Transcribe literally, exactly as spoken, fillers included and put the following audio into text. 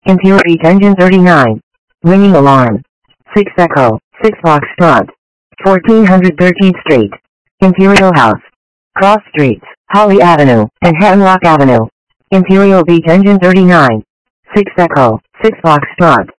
Imperial Beach Engine thirty-nine. Ringing alarm. six Echo, six Foxtrot. fourteen thirteenth Street. Imperial House. Cross Streets, Holly Avenue, and Hemlock Avenue. Imperial Beach Engine thirty-nine. six Echo, six Foxtrot.